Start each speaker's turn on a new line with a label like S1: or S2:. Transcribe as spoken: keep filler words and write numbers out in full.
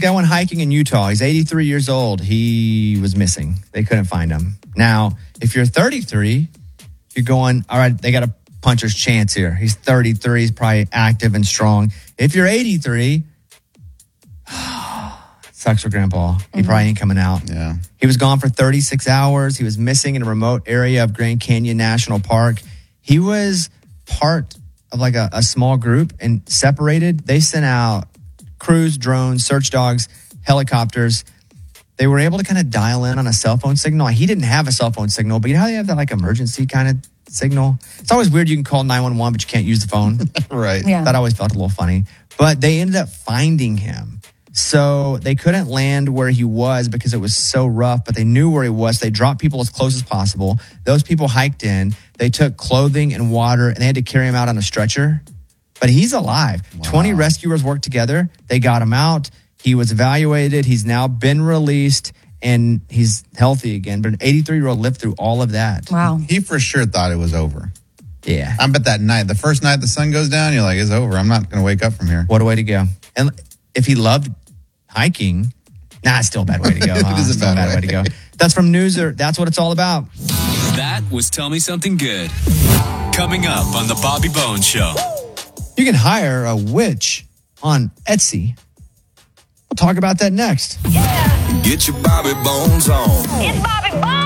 S1: guy went hiking in Utah. He's eighty-three years old. He was missing. They couldn't find him. Now, if you're thirty-three, you're going, all right, they got a puncher's chance here. He's thirty-three. He's probably active and strong. If you're eighty-three, sucks for Grandpa. He mm-hmm. probably ain't coming out.
S2: Yeah.
S1: He was gone for thirty-six hours. He was missing in a remote area of Grand Canyon National Park. He was part of like a, a small group and separated. They sent out crews, drones, search dogs, helicopters. They were able to kind of dial in on a cell phone signal. He didn't have a cell phone signal, but you know how they have that like emergency kind of signal? It's always weird. You can call nine one one, but you can't use the phone.
S2: Right.
S3: Yeah.
S1: That always felt a little funny. But they ended up finding him. So they couldn't land where he was because it was so rough, but they knew where he was. They dropped people as close as possible. Those people hiked in. They took clothing and water, and they had to carry him out on a stretcher. But he's alive. Wow. twenty rescuers worked together. They got him out. He was evaluated. He's now been released, and he's healthy again. But an eighty-three-year-old lived through all of that.
S3: Wow.
S2: He for sure thought it was over.
S1: Yeah.
S2: I bet that night, the first night the sun goes down, you're like, it's over. I'm not going to wake up from here.
S1: What a way to go. And if he loved hiking, nah, it's still a bad way to go. Huh?
S2: It is a
S1: still
S2: bad,
S1: a bad way. way to go. That's from Newser. That's what it's all about.
S4: That was Tell Me Something Good. Coming up on the Bobby Bones Show.
S1: You can hire a witch on Etsy. We'll talk about that next.
S5: Yeah. Get your Bobby Bones on.
S6: It's Bobby Bones.